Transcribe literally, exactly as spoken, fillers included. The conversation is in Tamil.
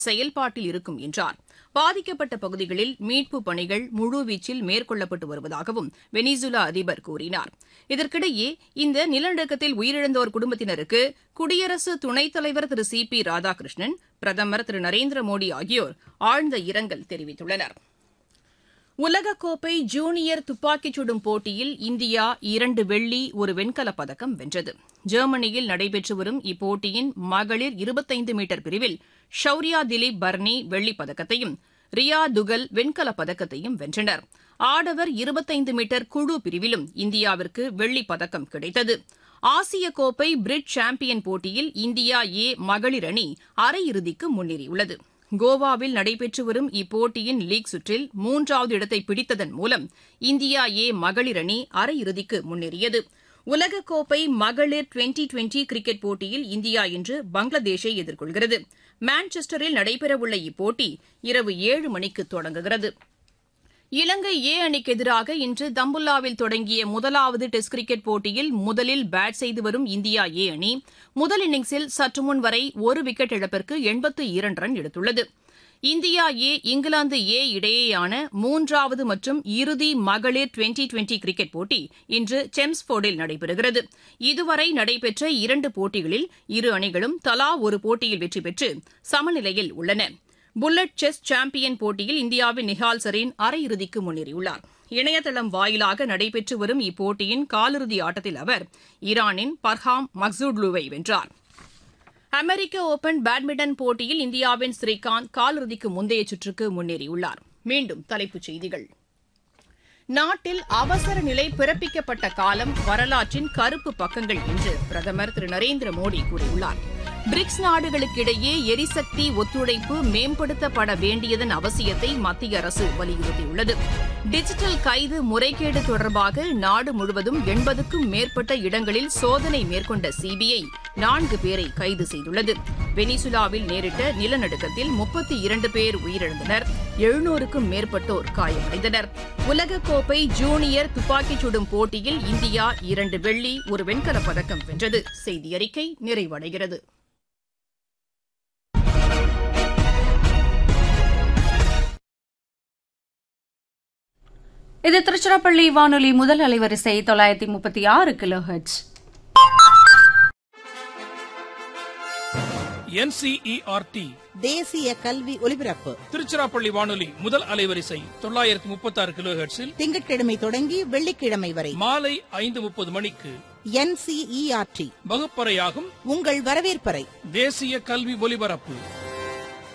செயல்பாட்டில் இருக்கும் என்றார். பாதிக்கப்பட்ட பகுதிகளில் மீட்புப் பணிகள் முழுவீச்சில் மேற்கொள்ளப்பட்டு வருவதாகவும் வெனிசுலா அதிபர் கூறினார். இதற்கிடையே இந்த நிலநடுக்கத்தில் உயிரிழந்தோர் குடும்பத்தினருக்கு குடியரசு துணைத் தலைவர் திரு சி பி ராதாகிருஷ்ணன், பிரதமர் திரு நரேந்திர மோடி ஆகியோர் ஆழ்ந்த இரங்கல் தெரிவித்துள்ளனர். உலகக்கோப்பை ஜூனியர் துப்பாக்கிச் சுடும் போட்டியில் இந்தியா இரண்டு வெள்ளி ஒரு வெண்கலப் பதக்கம் வென்றது. ஜெர்மனியில் நடைபெற்று வரும் இப்போட்டியின் மகளிர் இருபத்தைந்து மீட்டர் பிரிவில் ஷௌரியா திலீப் பர்னி வெள்ளிப் பதக்கத்தையும் ரியா துகல் வெண்கலப் பதக்கத்தையும் வென்றனர். ஆடவர் இருபத்தைந்து மீட்டர் குழு பிரிவிலும் இந்தியாவிற்கு வெள்ளிப் பதக்கம் கிடைத்தது. ஆசிய கோப்பை பிரிட்ஜ் சாம்பியன் போட்டியில் இந்தியா ஏ மகளிர் அணி அரையிறுதிக்கு முன்னேறியுள்ளது. கோவாவில் நடைபெற்று வரும் இப்போட்டியின் லீக் சுற்றில் மூன்றாவது இடத்தை பிடித்ததன் மூலம் இந்தியா ஏ மகளிர் அணி அரையிறுதிக்கு முன்னேறியது. உலகக்கோப்பை மகளிர் டுவெண்டி டுவெண்டி கிரிக்கெட் போட்டியில் இந்தியா இன்று பங்களாதேஷை எதிர்கொள்கிறது. மான்செஸ்டரில் நடைபெறவுள்ள இப்போட்டி இரவு ஏழு மணிக்கு தொடங்குகிறது. இலங்கை ஏ அணிக்கு எதிராக இன்று தம்புல்லாவில் தொடங்கிய முதலாவது டெஸ்ட் கிரிக்கெட் போட்டியில் முதலில் பேட் செய்து வரும் இந்தியா ஏ அணி முதல் இன்னிங்ஸில் சற்றுமுன் வரை ஒரு விக்கெட் இழப்பிற்கு எண்பத்து இரண்டு ரன் எடுத்துள்ளது. இந்தியா ஏ இங்கிலாந்து ஏ இடையேயான மூன்றாவது மற்றும் இறுதி மகளிர் டுவெண்டி டுவெண்டி கிரிக்கெட் போட்டி இன்று செம்ஸ்போர்டில் நடைபெறுகிறது. இதுவரை நடைபெற்ற இரண்டு போட்டிகளில் இரு அணிகளும் தலா ஒரு போட்டியில் வெற்றி பெற்று சமநிலையில் உள்ளன. புல்லட் செஸ் சாம்பியன் போட்டியில் இந்தியாவின் நிஹால் சரீன் அரையிறுதிக்கு முன்னேறியுள்ளார். இணையதளம் வாயிலாக நடைபெற்று வரும் இப்போட்டியின் காலிறுதி ஆட்டத்தில் அவர் ஈரானின் பர்ஹாம் மக்சூட்லுவை வென்றார். அமெரிக்க ஒபன் பேட்மிண்டன் போட்டியில் இந்தியாவின் ஸ்ரீகாந்த் காலிறுதிக்கு முந்தைய சுற்றுக்கு முன்னேறியுள்ளார். மீண்டும் தலைப்புச் செய்திகள். நாட்டில் அவசர நிலை பிறப்பிக்கப்பட்ட காலம் வரலாற்றின் கருப்பு பக்கங்கள் என்று பிரதமர் திரு நரேந்திர மோடி கூறியுள்ளார். பிரிக்ஸ் நாடுகளுக்கிடையே எரிசக்தி ஒத்துழைப்பு மேம்படுத்தப்பட வேண்டியதன் அவசியத்தை மத்திய அரசு வலியுறுத்தியுள்ளது. டிஜிட்டல் கைது முறைகேடு தொடர்பாக நாடு முழுவதும் எண்பதுக்கும் மேற்பட்ட இடங்களில் சோதனை மேற்கொண்ட சிபிஐ நான்கு பேரை கைது செய்துள்ளது. வெனிசுலாவில் நேரிட்ட நிலநடுக்கத்தில் முப்பத்தி இரண்டு பேர் உயிரிழந்தனர், எழுநூறுக்கும் மேற்பட்டோர் காயமடைந்தனர். உலகக்கோப்பை ஜூனியர் துப்பாக்கிச் சுடும் போட்டியில் இந்தியா இரண்டு வெள்ளி ஒரு வெண்கலப் பதக்கம் வென்றது. செய்தி அறிக்கை நிறைவடைகிறது. இது திருச்சிராப்பள்ளி வானொலி முதல் அலைவரிசை தொள்ளாயிரத்தி முப்பத்தி ஆறு கிலோ ஹெர்ட்ஸ். என்சிஇஆர்டி தேசிய கல்வி ஒலிபரப்பு திருச்சிராப்பள்ளி வானொலி முதல் அலைவரிசை தொள்ளாயிரத்தி முப்பத்தி ஆறு கிலோ ஹெர்ட்ஸில் திங்கட்கிழமை தொடங்கி வெள்ளிக்கிழமை வரை மாலை ஐந்து முப்பது மணிக்கு என்சிஇஆர்டி வகுப்பறையாகும் உங்கள் வரவேற்பறை தேசிய கல்வி ஒலிபரப்பு.